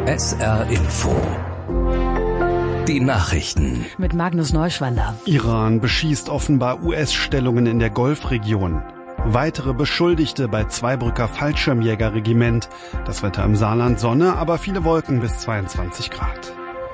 SR Info. Die Nachrichten. Mit Magnus Neuschwander. Iran beschießt offenbar US-Stellungen in der Golfregion. Weitere Beschuldigte bei Zweibrücker Fallschirmjägerregiment. Das Wetter im Saarland Sonne, aber viele Wolken bis 22 Grad.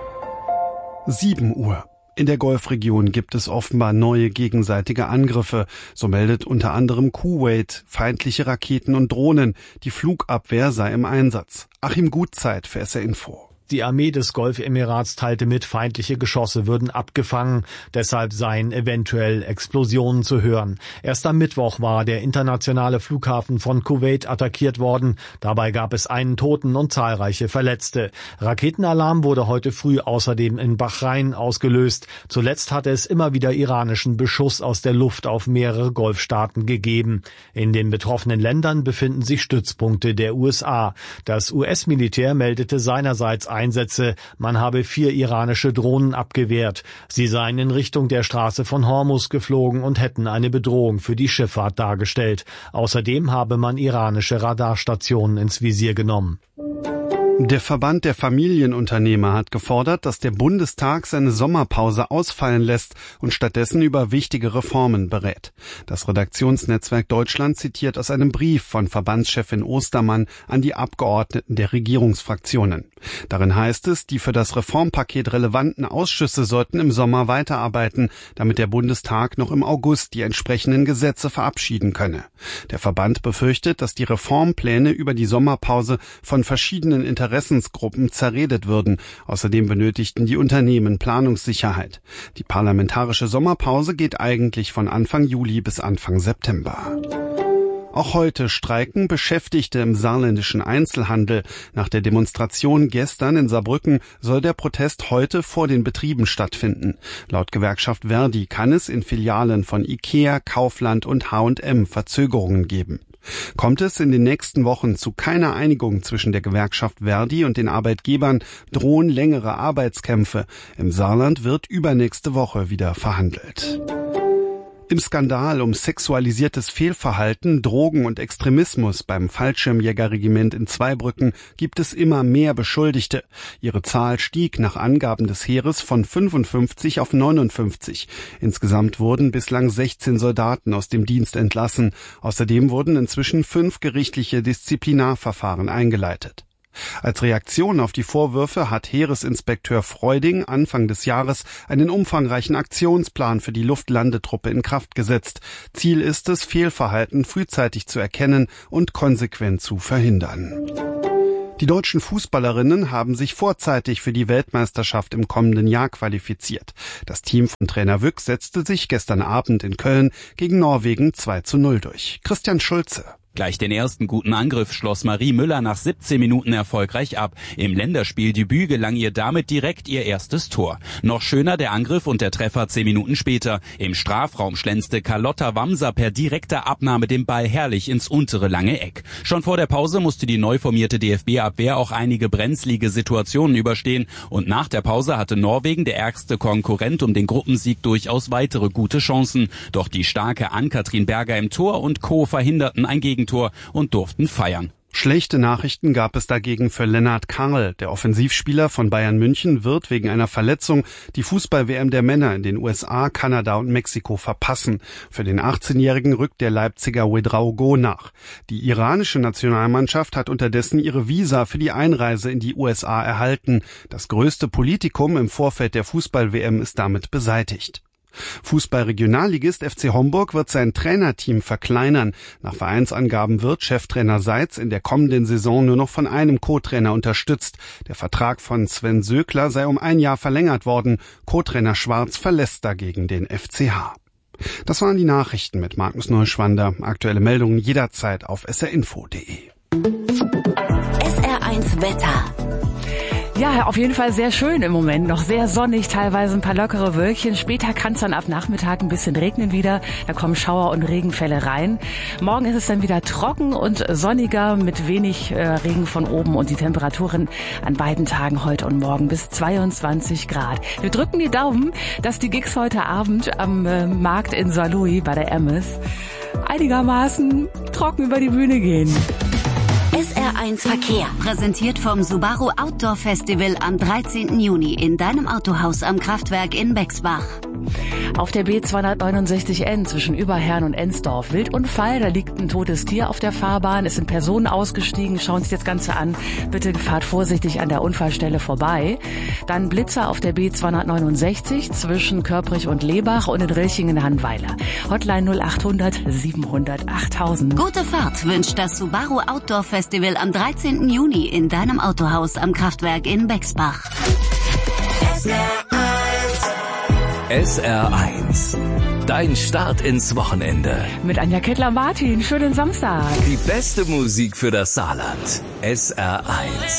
7 Uhr. In der Golfregion gibt es offenbar neue gegenseitige Angriffe. So meldet unter anderem Kuwait feindliche Raketen und Drohnen. Die Flugabwehr sei im Einsatz. Achim Gutzeit für SR Info. Die Armee des Golfemirats teilte mit, feindliche Geschosse würden abgefangen. Deshalb seien eventuell Explosionen zu hören. Erst am Mittwoch war der internationale Flughafen von Kuwait attackiert worden. Dabei gab es einen Toten und zahlreiche Verletzte. Raketenalarm wurde heute früh außerdem in Bahrain ausgelöst. Zuletzt hatte es immer wieder iranischen Beschuss aus der Luft auf mehrere Golfstaaten gegeben. In den betroffenen Ländern befinden sich Stützpunkte der USA. Das US-Militär meldete seinerseits Einsätze. Man habe 4 iranische Drohnen abgewehrt. Sie seien in Richtung der Straße von Hormuz geflogen und hätten eine Bedrohung für die Schifffahrt dargestellt. Außerdem habe man iranische Radarstationen ins Visier genommen. Der Verband der Familienunternehmer hat gefordert, dass der Bundestag seine Sommerpause ausfallen lässt und stattdessen über wichtige Reformen berät. Das Redaktionsnetzwerk Deutschland zitiert aus einem Brief von Verbandschefin Ostermann an die Abgeordneten der Regierungsfraktionen. Darin heißt es, die für das Reformpaket relevanten Ausschüsse sollten im Sommer weiterarbeiten, damit der Bundestag noch im August die entsprechenden Gesetze verabschieden könne. Der Verband befürchtet, dass die Reformpläne über die Sommerpause von verschiedenen Interessensgruppen zerredet würden. Außerdem benötigten die Unternehmen Planungssicherheit. Die parlamentarische Sommerpause geht eigentlich von Anfang Juli bis Anfang September. Auch heute streiken Beschäftigte im saarländischen Einzelhandel. Nach der Demonstration gestern in Saarbrücken soll der Protest heute vor den Betrieben stattfinden. Laut Gewerkschaft Verdi kann es in Filialen von IKEA, Kaufland und H&M Verzögerungen geben. Kommt es in den nächsten Wochen zu keiner Einigung zwischen der Gewerkschaft Verdi und den Arbeitgebern, drohen längere Arbeitskämpfe. Im Saarland wird übernächste Woche wieder verhandelt. Im Skandal um sexualisiertes Fehlverhalten, Drogen und Extremismus beim Fallschirmjägerregiment in Zweibrücken gibt es immer mehr Beschuldigte. Ihre Zahl stieg nach Angaben des Heeres von 55 auf 59. Insgesamt wurden bislang 16 Soldaten aus dem Dienst entlassen. Außerdem wurden inzwischen 5 gerichtliche Disziplinarverfahren eingeleitet. Als Reaktion auf die Vorwürfe hat Heeresinspekteur Freuding Anfang des Jahres einen umfangreichen Aktionsplan für die Luftlandetruppe in Kraft gesetzt. Ziel ist es, Fehlverhalten frühzeitig zu erkennen und konsequent zu verhindern. Die deutschen Fußballerinnen haben sich vorzeitig für die Weltmeisterschaft im kommenden Jahr qualifiziert. Das Team von Trainer Wück setzte sich gestern Abend in Köln gegen Norwegen 2:0 durch. Christian Schulze. Gleich den ersten guten Angriff schloss Marie Müller nach 17 Minuten erfolgreich ab. Im Länderspieldebüt gelang ihr damit direkt ihr erstes Tor. Noch schöner der Angriff und der Treffer 10 Minuten später. Im Strafraum schlänzte Carlotta Wamser per direkter Abnahme den Ball herrlich ins untere lange Eck. Schon vor der Pause musste die neu formierte DFB-Abwehr auch einige brenzlige Situationen überstehen. Und nach der Pause hatte Norwegen, der ärgste Konkurrent um den Gruppensieg, durchaus weitere gute Chancen. Doch die starke Ann-Kathrin Berger im Tor und Co. verhinderten ein Gegentor und durften feiern. Schlechte Nachrichten gab es dagegen für Lennart Karl. Der Offensivspieler von Bayern München wird wegen einer Verletzung die Fußball-WM der Männer in den USA, Kanada und Mexiko verpassen. Für den 18-Jährigen rückt der Leipziger Ouedraogo nach. Die iranische Nationalmannschaft hat unterdessen ihre Visa für die Einreise in die USA erhalten. Das größte Politikum im Vorfeld der Fußball-WM ist damit beseitigt. Fußball-Regionalligist FC Homburg wird sein Trainerteam verkleinern. Nach Vereinsangaben wird Cheftrainer Seitz in der kommenden Saison nur noch von einem Co-Trainer unterstützt. Der Vertrag von Sven Sökler sei um 1 Jahr verlängert worden. Co-Trainer Schwarz verlässt dagegen den FCH. Das waren die Nachrichten mit Magnus Neuschwander. Aktuelle Meldungen jederzeit auf srinfo.de. SR1 Wetter. Ja, auf jeden Fall sehr schön im Moment. Noch sehr sonnig, teilweise ein paar lockere Wölkchen. Später kann es dann ab Nachmittag ein bisschen regnen wieder. Da kommen Schauer und Regenfälle rein. Morgen ist es dann wieder trocken und sonniger mit wenig Regen von oben. Und die Temperaturen an beiden Tagen heute und morgen bis 22 Grad. Wir drücken die Daumen, dass die Gigs heute Abend am Markt in Saarlouis bei der Emmes einigermaßen trocken über die Bühne gehen. SR1 Verkehr, präsentiert vom Subaru Outdoor Festival am 13. Juni in deinem Autohaus am Kraftwerk in Bexbach. Auf der B269N zwischen Überherrn und Ensdorf. Wildunfall, da liegt ein totes Tier auf der Fahrbahn. Es sind Personen ausgestiegen. Schauen Sie sich das Ganze an. Bitte fahrt vorsichtig an der Unfallstelle vorbei. Dann Blitzer auf der B269 zwischen Körprich und Lebach und in Rilchingen-Hannweiler. Hotline 0800 700 8000. Gute Fahrt wünscht das Subaru Outdoor Festival am 13. Juni in deinem Autohaus am Kraftwerk in Bexbach. SR1. Dein Start ins Wochenende. Mit Anja Kettler-Martin. Schönen Samstag. Die beste Musik für das Saarland. SR1.